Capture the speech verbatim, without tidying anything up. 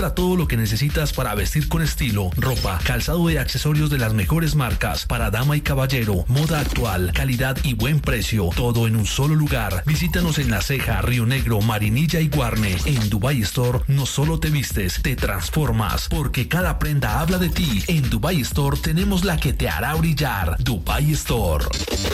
Encuentra todo lo que necesitas para vestir con estilo, ropa, calzado y accesorios de las mejores marcas para dama y caballero, moda actual, calidad y buen precio, todo en un solo lugar. Visítanos en La Ceja, Río Negro, Marinilla y Guarne. En Dubai Store no solo te vistes, te transformas, porque cada prenda habla de ti. En Dubai Store tenemos la que te hará brillar. Dubai Store.